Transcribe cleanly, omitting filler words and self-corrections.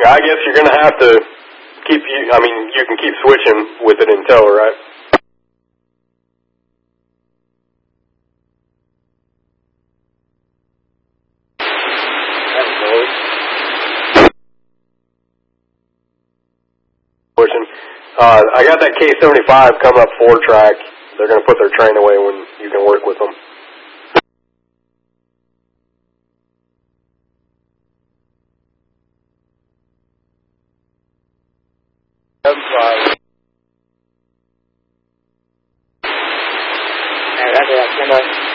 I guess you're going to have to you can keep switching with it in tow, right? Switching. I got that K75 coming up 4-track. They're going to put their train away when you can work with them. That's